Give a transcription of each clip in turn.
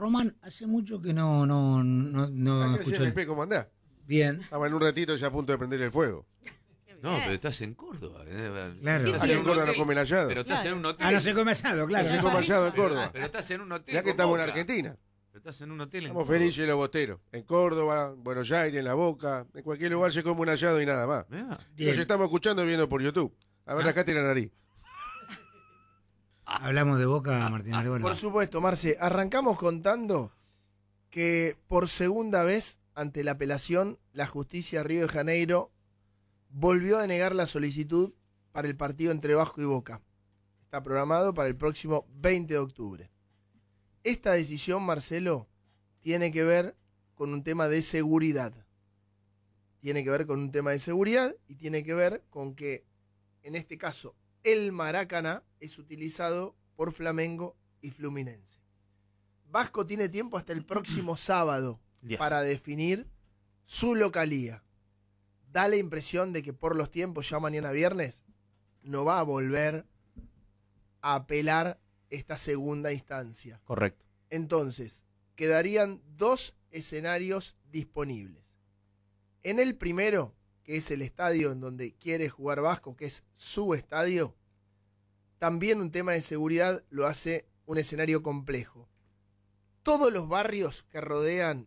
Román, hace mucho que no escucho. ¿Cómo andás? Bien. Estaba en un ratito ya a punto de prender el fuego. No, pero estás en Córdoba. Claro. Estás Aquí en en un Córdoba no hotel, comen allado. Pero estás en un hotel. No se come asado, claro. No se come allado en Córdoba. Pero estás en un hotel. Ya que con estamos en Boca. Argentina. Pero estás en un hotel. Estamos felices los bosteros. En Córdoba, Buenos Aires, en La Boca. En cualquier lugar se come un hallado y nada más. Mirá. Los estamos escuchando y viendo por YouTube. A ver, acá tiene la nariz. Hablamos de Boca, Martín Arevalo. Por supuesto, Marce. Arrancamos contando que por segunda vez, ante la apelación, la justicia de Río de Janeiro volvió a denegar la solicitud para el partido entre Vasco y Boca. Está programado para el próximo 20 de octubre. Esta decisión, Marcelo, tiene que ver con un tema de seguridad. Tiene que ver con un tema de seguridad y tiene que ver con que, en este caso, el Maracaná es utilizado por Flamengo y Fluminense. Vasco tiene tiempo hasta el próximo sábado para definir su localía. Da la impresión de que por los tiempos, ya mañana viernes, no va a volver a apelar esta segunda instancia. Correcto. Entonces, quedarían dos escenarios disponibles. En el primero, que es el estadio en donde quiere jugar Vasco, que es su estadio, también un tema de seguridad lo hace un escenario complejo. Todos los barrios que rodean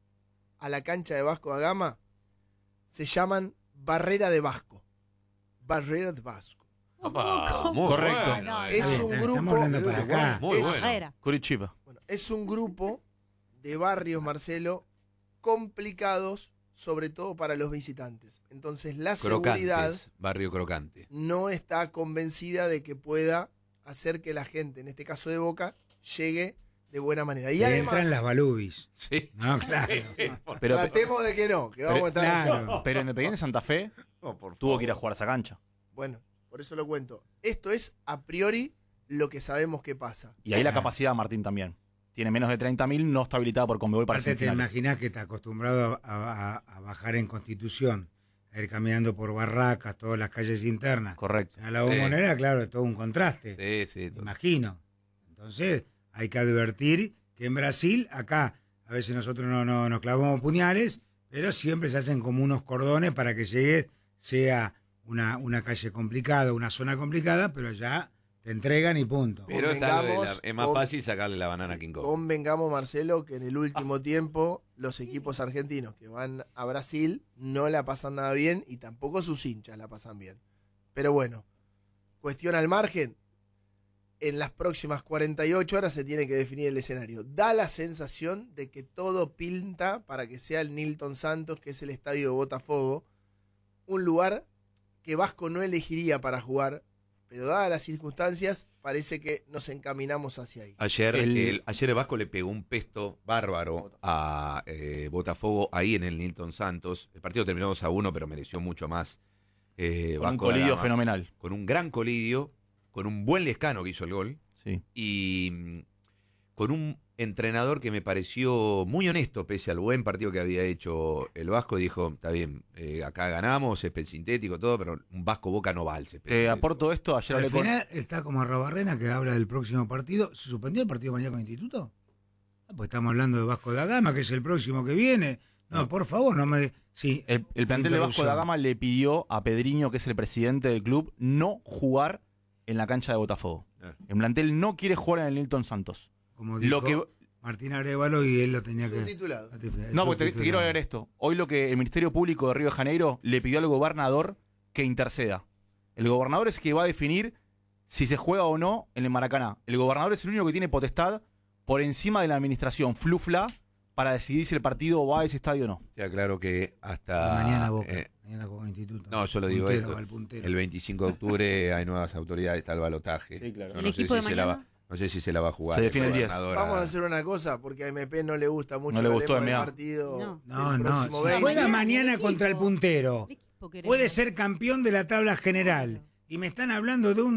a la cancha de Vasco da Gama se llaman Barrera de Vasco. Barrera de Vasco. Opa, muy Correcto. bueno, Es un Estamos grupo, hablando para acá. Muy es- bueno. Curitiba. bueno, es un grupo de barrios, Marcelo, complicados, sobre todo para los visitantes. Entonces la seguridad Crocantes, barrio Crocante. no está convencida de que pueda hacer que la gente, en este caso de Boca, llegue de buena manera. Y Y además, entran las Balubis. Sí. No, claro. Pero, tratemos de que no, que vamos a estar claro. nosotros. pero Independiente Santa Fe tuvo que ir a jugar a esa cancha. Bueno, por eso lo cuento. Esto es a priori lo que sabemos que pasa. Y ahí la capacidad, Martín, también. Tiene menos de 30.000, no está habilitada por Conmebol para Aparte te semifinales. imaginás que está acostumbrado a bajar en Constitución, a ir caminando por barracas, todas las calles internas. Correcto. A la Bombonera, claro, es todo un contraste. Sí, sí. Me imagino. Entonces, hay que advertir que en Brasil, acá, a veces nosotros no nos clavamos puñales, pero siempre se hacen como unos cordones para que llegue, sea una calle complicada, una zona complicada, pero ya te entregan y punto. Pero Convengamos es más con- fácil sacarle la banana a King Kong. Convengamos, Marcelo, que en el último tiempo los equipos argentinos que van a Brasil no la pasan nada bien y tampoco sus hinchas la pasan bien. Pero bueno, cuestión al margen, en las próximas 48 horas se tiene que definir el escenario. Da la sensación de que todo pinta para que sea el Nilton Santos, que es el estadio de Botafogo, un lugar que Vasco no elegiría para jugar, pero dadas las circunstancias, parece que nos encaminamos hacia ahí. Ayer el Vasco le pegó un pesto bárbaro a Botafogo ahí en el Nilton Santos. El partido terminó 2-1, pero mereció mucho más. Con un Vasco da colidio Gama, fenomenal. con un gran colidio, con un buen Lescano que hizo el gol Sí. y con un entrenador que me pareció muy honesto pese al buen partido que había hecho el Vasco. Y dijo, está bien, acá ganamos, césped sintético, todo, pero un Vasco Boca no va al césped Te sintético. aporto esto, ayer Al hablé con... final está como Arrobarrena que habla del próximo partido. ¿Se suspendió el partido mañana con Instituto? Ah, pues estamos hablando de Vasco da Gama, que es el próximo que viene. No, por favor, no me... Sí, El plantel de Vasco da Gama le pidió a Pedriño, que es el presidente del club, no jugar en la cancha de Botafogo. El plantel no quiere jugar en el Nilton Santos. como dijo Lo que... Martín Arevalo, y él lo tenía que... Subtitulado. No, porque te quiero leer esto. Hoy lo que el Ministerio Público de Río de Janeiro le pidió al gobernador que interceda. El gobernador es el que va a definir si se juega o no en el Maracaná. El gobernador es el único que tiene potestad por encima de la administración flufla para decidir si el partido va a ese estadio o no. Sea claro que hasta... Mañana Boca, mañana con Instituto. No, yo lo digo Puntero, esto. va el puntero. El 25 de octubre hay nuevas autoridades, está el balotaje. Sí, claro. Yo ¿El no sé equipo si de se la va, mañana? no sé si se la va a jugar. Se define el 10. gobernador Vamos a hacer una cosa, porque a MP no le gusta mucho No le que gustó hablemos del MA. partido No, del no. próximo Si 20. juega El mañana equipo. contra el puntero, ¿Qué equipo queremos? puede ser campeón de la tabla general. Y me están hablando de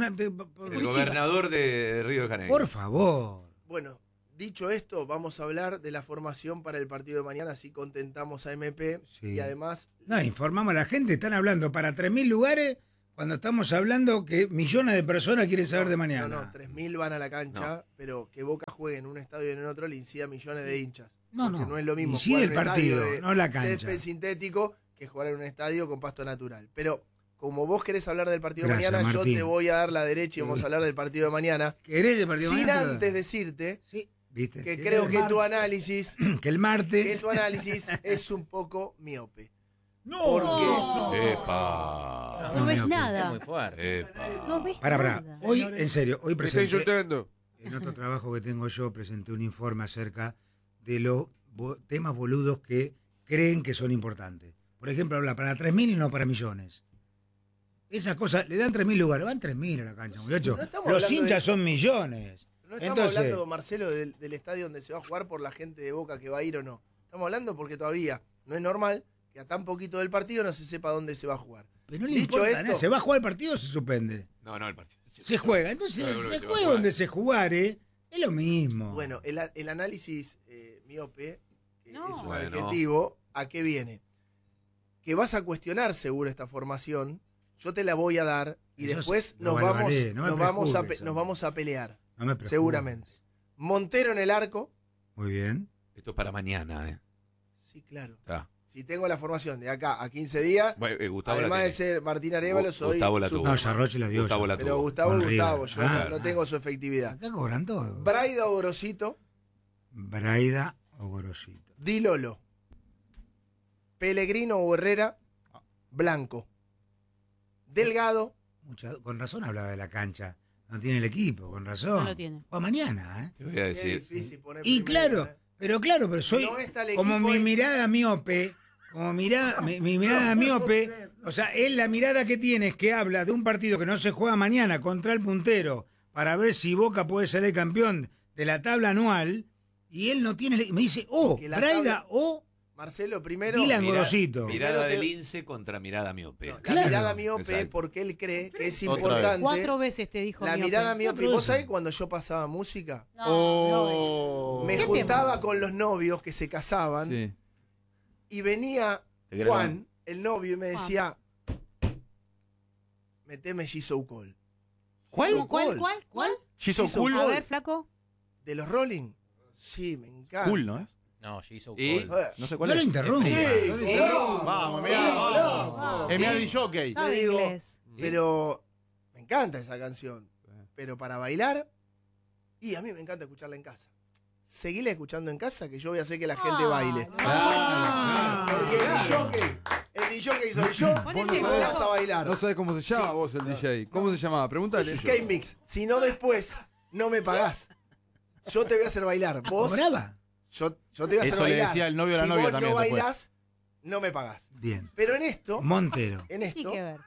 El gobernador de Río de Janeiro. Por favor. Bueno, dicho esto, vamos a hablar de la formación para el partido de mañana, así contentamos a MP Sí. y además... No, informamos a la gente, están hablando para 3.000 lugares cuando estamos hablando que millones de personas quieren saber de mañana. No, 3.000 van a la cancha, pero que Boca juegue en un estadio y en otro le incida a millones de hinchas. Porque no es lo mismo incide jugar el en un partido, estadio de no la cancha. césped sintético que jugar en un estadio con pasto natural. Pero como vos querés hablar del partido de Gracias, mañana, Martín. yo te voy a dar la derecha y vamos a hablar del partido de mañana. ¿Querés el partido de Sin mañana? antes decirte Sí, viste. que Sí, creo el que martes. tu análisis es un poco miope. No, Porque ¡Epa! No ves miope. nada. muy fuerte. ¡Epa! No ves Pará. nada. Hoy, en serio, hoy Me está presenté, insultando. en otro trabajo que tengo yo, presenté un informe acerca de los temas boludos que creen que son importantes. Por ejemplo, habla para 3.000 y no para millones. Esas cosas, le dan 3.000 lugares, van 3.000 a la cancha, muchachos. no estamos Los hablando hinchas de- son millones. no estamos Entonces, hablando, Marcelo, del estadio donde se va a jugar por la gente de Boca que va a ir o no. Estamos hablando porque todavía no es normal que a tan poquito del partido no se sepa dónde se va a jugar. pero no le dicho importa esto- nada, ¿se va a jugar el partido o se suspende? No, el partido. Se juega, entonces Seguro que se se va a juega jugar. donde se jugare, es lo mismo. Bueno, el análisis miope, que No. es un Bueno. adjetivo, ¿a qué viene? Que vas a cuestionar seguro esta formación, yo te la voy a dar y Eso después sí, lo valoraré, no me nos prejuzgues, vamos a pelear, No me preocupes. seguramente. Montero en el arco, Muy bien. Esto es para mañana, ¿eh? sí, claro. Está. Si tengo la formación de acá a 15 días, Bueno, Gustavo la además de tiene. ser Martín Arevalo, soy Gustavo la su- tuvo. No, Yarroche la dio. Gustavo ya. la pero tuvo. Gustavo Con es Gustavo, River. yo no tengo su efectividad. Acá cobran todo. Braida o Grosito, Braida o Gorosito. Di Lolo, Pellegrino o Herrera, Blanco, Delgado, Con razón hablaba de la cancha. No tiene el equipo, con razón. No lo tiene. O mañana, ¿eh? Te voy a qué decir. difícil poner Y primero, claro, pero soy No está el como equipo mi ahí. mirada miope, mi mirada miope, o sea, él la mirada que tiene es que habla de un partido que no se juega mañana contra el puntero para ver si Boca puede ser el campeón de la tabla anual y él no tiene, me dice, Que la Braida tabla- o Marcelo, primero, Dylan la Gorosito. Mirada Primero te- del lince contra mirada miope. Claro, mirada miope exacto. porque él cree que es Otra vez. importante. 4 veces te dijo La miope. mirada miope. Cuatro ¿Vos veces. sabés cuando yo pasaba música? No, Oh. Me ¿Qué juntaba tema? con los novios que se casaban Sí. y venía Te quiero Juan, el novio, y me decía, meteme Jesus Call. ¿Cuál? Jesus ¿Cuál? Call. ¿Cuál? Chiso Chiso cool. A ver, flaco. ¿De los Rolling? Sí, me encanta. Cool, ¿no es? No, Jisoo ¿Y? Cole. No sé cuál No lo es. interrumpa. Sí, no lo interrumpa. Vamos, mirá, vamos. Es mi Adi Jockey. Sabe digo- inglés. Pero me encanta esa canción. Pero para bailar, y a mí me encanta escucharla en casa. Seguíla escuchando en casa que yo voy a hacer que la gente baile. Porque el DJ soy yo, Ponete y vos. vos vas a bailar. No sabes cómo se llama vos el DJ. ¿Cómo se llamaba? Pregúntale. Skate Mix. Si no después, no me pagás. Yo te voy a hacer bailar. Vos, ¿Cobraba? yo te voy a hacer Eso le bailar. decía el novio a la si novia vos también no después. bailás, no me pagás. Bien. Pero en esto, Montero. en Sí esto, que ver.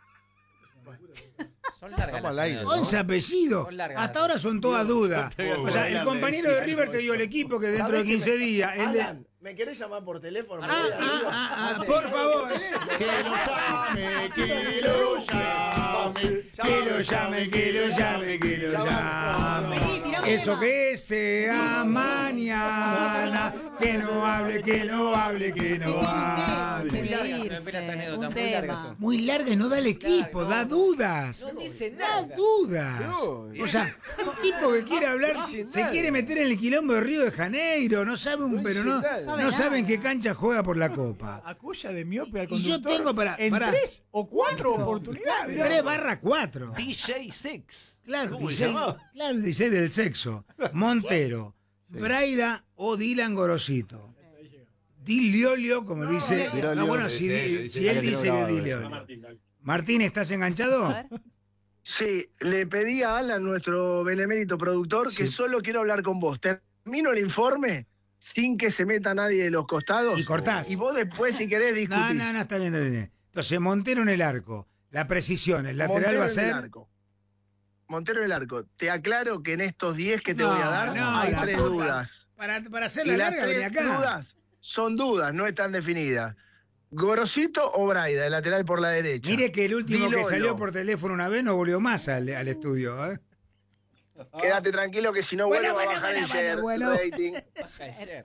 Son largas Vamos las al aire, señales, 11 apellidos. Son largas Hasta las ahora son todas dudas. te voy a O hacer sea, el bailar, compañero de River te dio el equipo que dentro ¿sabés de que 15 días. el de- Alan, ¿me querés llamar por teléfono? Me voy arriba. por favor. Que lo llame, que lo llame. Que lo llame, que lo llame, que lo llame. Eso que sea mañana. Que no hable, que no hable, que no hable. Muy largas, me ven las anécdotas, muy largas son. Muy larga y no da el equipo, da dudas. No dice Da nada. dudas. No. O sea, un tipo que quiere hablar se quiere meter en el quilombo de Río de Janeiro. No sabe un, pero no, no sabe en qué cancha juega por la Copa. Acusa de miope al Y yo conductor tengo para- en pará. 3 o 4 oportunidades. 3/4. DJ Sex. Claro, ¿Cómo se DJ, llamaba? claro, el DJ del sexo. Montero, Braida o Dylan Gorosito. Diliolio, como dice. Dilolio. No, bueno, Sí, si sí, él sí, dice sí, que sí. Diliolio. Martín, ¿estás enganchado? A ver. Sí, le pedí a Alan, nuestro benemérito productor, que Sí. solo quiero hablar con vos. Termino el informe sin que se meta nadie de los costados. Y cortás. Y vos después, si querés, discutís. No, está bien, está bien. Entonces, Montero en el arco. La precisión, el lateral Montero va a en el ser. arco. Montero en el arco. Te aclaro que en estos 10 que te No, voy a dar no, hay la 3 puta. dudas. Para hacer Y la las larga, vení 3 acá. dudas son dudas, no están definidas. Gorosito o Braida, el lateral por la derecha. Mire que el último que Dilolo. salió por teléfono una vez no volvió más al estudio. ¿Eh? Quédate tranquilo que si no Bueno, vuelvo a bueno, bajar el bueno, share, bueno. rating. Ayer.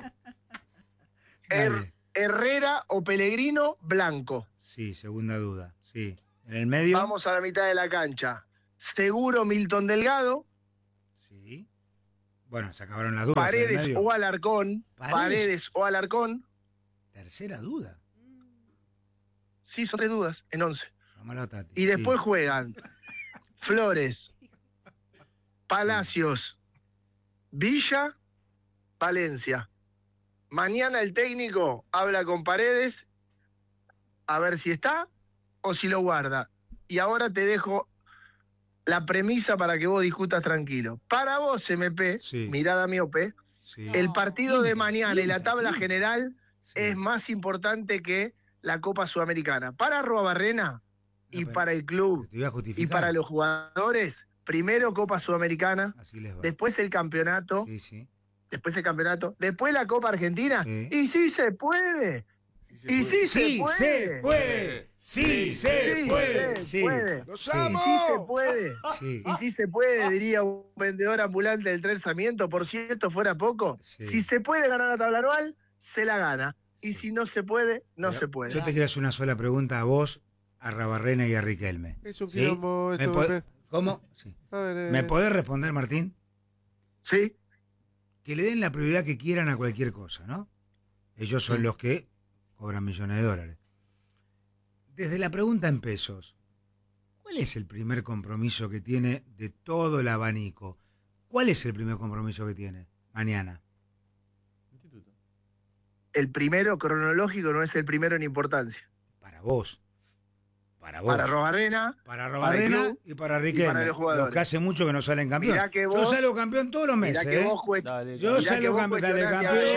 Dale. Herrera o Pellegrino, Blanco. Sí, segunda duda. Sí. En el medio. Vamos a la mitad de la cancha. Seguro Milton Delgado. Sí. Bueno, se acabaron las dudas. Paredes o Alarcón. Paredes o Alarcón. Tercera duda. Sí, son 3 dudas en 11. Tati. Y después juegan Flores, Palacios, Villa, Valencia. Mañana el técnico habla con Paredes a ver si está o si lo guarda. Y ahora te dejo la premisa para que vos discutas tranquilo. Para vos, MP, mirada miope, el partido de mañana y la tabla general es más importante que la Copa Sudamericana. Para Arruabarrena y para el club y para los jugadores, primero Copa Sudamericana, después el campeonato, después el campeonato, después la Copa Argentina, y sí se puede. Y sí se puede. Sí se puede. ¡Los Sí amo! se puede. Y sí se puede, diría un vendedor ambulante del Tres Sarmiento. Por cierto, fuera poco, si se puede ganar la tabla anual, se la gana. Y si no se puede, no se puede. Yo te quiero hacer una sola pregunta a vos, a Rabarrena y a Riquelme. Es un quilombo esto, ¿Cómo? Sí. A ver, ¿Me podés responder, Martín? Sí. Que le den la prioridad que quieran a cualquier cosa, ¿no? Ellos son los que cobran millones de dólares. Desde la pregunta en pesos, ¿cuál es el primer compromiso que tiene de todo el abanico? ¿Cuál es el primer compromiso que tiene mañana? El primero cronológico no es el primero en importancia. Para vos. Para Arruabarrena. Para Arruabarena y para Riquelme. Y para los jugadores. Los que hace mucho que no salen campeón. Mirá que vos, yo salgo campeón todos los meses. Yo salgo campeón. Dale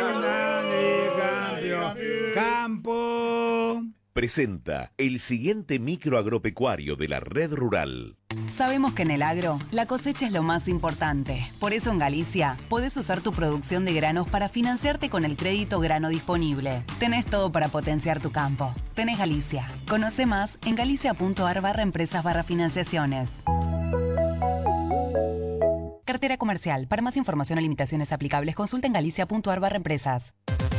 campeón. Campo. Presenta el siguiente micro agropecuario de la Red Rural. Sabemos que en el agro la cosecha es lo más importante. Por eso en Galicia podés usar tu producción de granos para financiarte con el crédito grano disponible. Tenés todo para potenciar tu campo. Tenés Galicia. Conoce más en galicia.ar/empresas/financiaciones. Cartera comercial. Para más información o limitaciones aplicables, consulta en galicia.ar/empresas.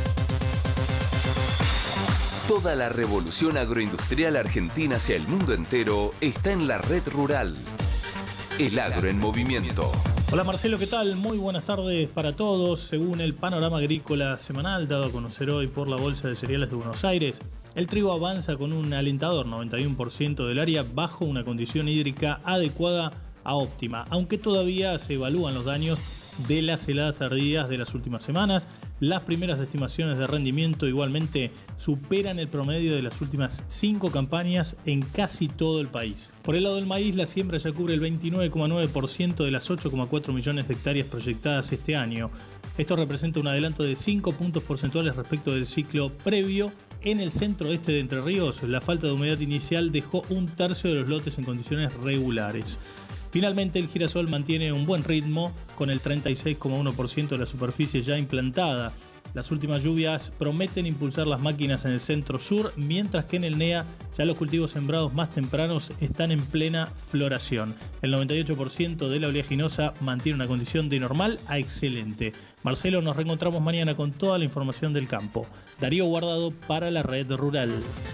Toda la revolución agroindustrial argentina hacia el mundo entero está en la Red Rural. El agro en movimiento. Hola Marcelo, ¿qué tal? Muy buenas tardes para todos. Según el panorama agrícola semanal dado a conocer hoy por la Bolsa de Cereales de Buenos Aires, el trigo avanza con un alentador 91% del área bajo una condición hídrica adecuada a óptima, aunque todavía se evalúan los daños de las heladas tardías de las últimas semanas. Las primeras estimaciones de rendimiento igualmente superan el promedio de las últimas 5 campañas en casi todo el país. Por el lado del maíz, la siembra ya cubre el 29,9% de las 8,4 millones de hectáreas proyectadas este año. Esto representa un adelanto de 5 puntos porcentuales respecto del ciclo previo. En el centro-este de Entre Ríos, la falta de humedad inicial dejó un tercio de los lotes en condiciones regulares. Finalmente, el girasol mantiene un buen ritmo con el 36,1% de la superficie ya implantada. Las últimas lluvias prometen impulsar las máquinas en el centro-sur, mientras que en el NEA ya los cultivos sembrados más tempranos están en plena floración. El 98% de la oleaginosa mantiene una condición de normal a excelente. Marcelo, nos reencontramos mañana con toda la información del campo. Darío Guardado para la Red Rural.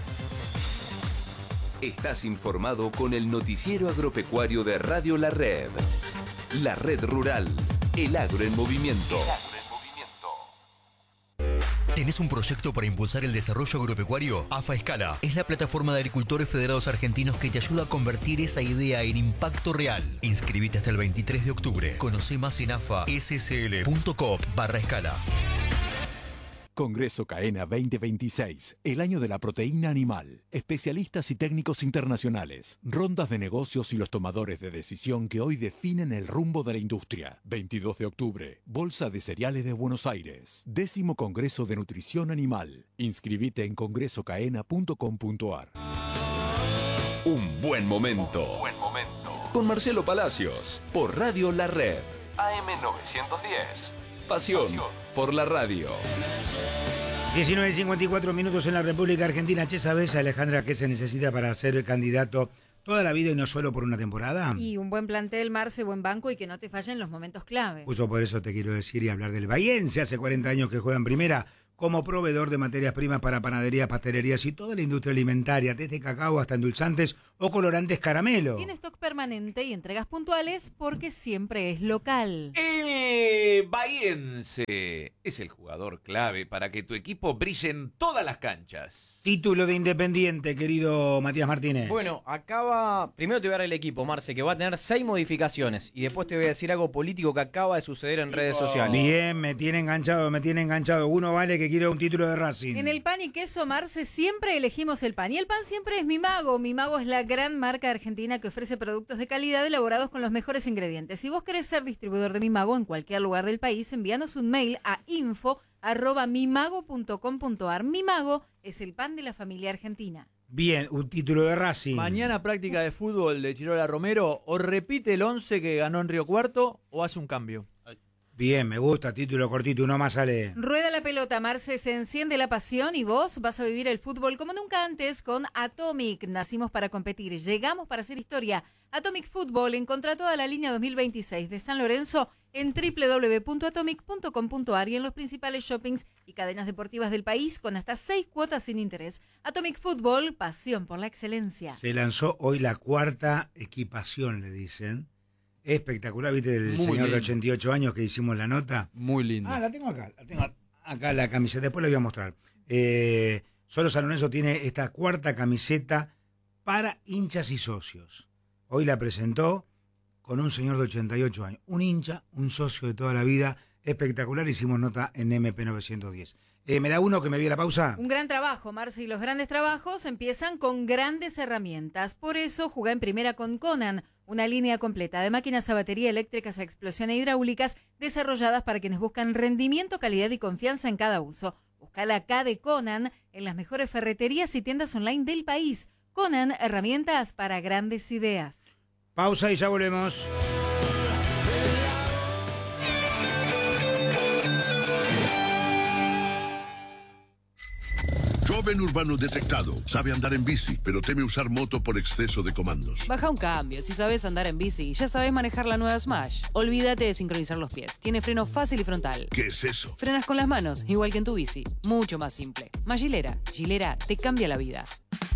Estás informado con el noticiero agropecuario de Radio La Red. La Red Rural. El agro en movimiento. ¿Tenés un proyecto para impulsar el desarrollo agropecuario? AFA Escala es la plataforma de agricultores federados argentinos que te ayuda a convertir esa idea en impacto real. Inscribite hasta el 23 de octubre. Conoce más en afascl.coop/escala. Congreso CAENA 2026, el año de la proteína animal. Especialistas y técnicos internacionales, rondas de negocios y los tomadores de decisión que hoy definen el rumbo de la industria. 22 de octubre, Bolsa de Cereales de Buenos Aires. 10º Congreso de Nutrición Animal. Inscribite en congresocaena.com.ar. Un buen momento. Con Marcelo Palacios, por Radio La Red. AM 910. Pasión por la radio. 19:54 minutos en la República Argentina. Che, ¿sabés, Alejandra, qué se necesita para ser el candidato toda la vida y no solo por una temporada? Y un buen plantel, Marce, buen banco y que no te fallen los momentos clave. Justo por eso te quiero decir y hablar del Bahiense. Hace 40 años que juega en primera. como proveedor de materias primas para panaderías, pastelerías y toda la industria alimentaria, desde cacao hasta endulzantes o colorantes caramelo. Tiene stock permanente y entregas puntuales porque siempre es local. El bahiense es el jugador clave para que tu equipo brille en todas las canchas. Título de Independiente, querido Matías Martínez. Bueno, acaba... Primero te voy a dar el equipo, Marce, que va a tener 6 modificaciones. Y después te voy a decir algo político que acaba de suceder en redes sociales. Bien, me tiene enganchado. Uno vale que quiere un título de Racing. En el pan y queso, Marce, siempre elegimos el pan. Y el pan siempre es Mi Mago. Mi Mago es la gran marca argentina que ofrece productos de calidad elaborados con los mejores ingredientes. Si vos querés ser distribuidor de Mi Mago en cualquier lugar del país, envíanos un mail a info@mimago.com.ar. Mi Mago es el pan de la familia argentina. Bien, un título de Racing. Mañana práctica de fútbol de Chirola Romero, o repite el 11 que ganó en Río Cuarto o hace un cambio. Bien, me gusta, título cortito, uno más sale. Rueda la pelota, Marce, se enciende la pasión y vos vas a vivir el fútbol como nunca antes con Atomic. Nacimos para competir, llegamos para hacer historia. Atomic Fútbol, encontrá toda la línea 2026 de San Lorenzo en www.atomic.com.ar y en los principales shoppings y cadenas deportivas del país con hasta 6 cuotas sin interés. Atomic Fútbol, pasión por la excelencia. Se lanzó hoy la 4ª equipación, le dicen. Espectacular, ¿viste? El Muy señor lindo. de 88 años que hicimos la nota. Muy lindo. La tengo acá. La camiseta, después la voy a mostrar. Solo San Lorenzo tiene esta 4ª camiseta para hinchas y socios. Hoy la presentó con un señor de 88 años. Un hincha, un socio de toda la vida. Espectacular, hicimos nota en MP910. ¿Me da uno que me vi a la pausa? Un gran trabajo, Marce, y los grandes trabajos empiezan con grandes herramientas. Por eso, jugá en primera con Conan, una línea completa de máquinas a batería eléctricas a explosión e hidráulicas desarrolladas para quienes buscan rendimiento, calidad y confianza en cada uso. Buscala acá de Conan en las mejores ferreterías y tiendas online del país. Conan, herramientas para grandes ideas. Pausa y ya volvemos. Joven urbano detectado. Sabe andar en bici, pero teme usar moto por exceso de comandos. Baja un cambio. Si sabes andar en bici, ya sabes manejar la nueva Smash. Olvídate de sincronizar los pies. Tiene freno fácil y frontal. ¿Qué es eso? Frenas con las manos, igual que en tu bici. Mucho más simple. Más Gilera. Gilera te cambia la vida.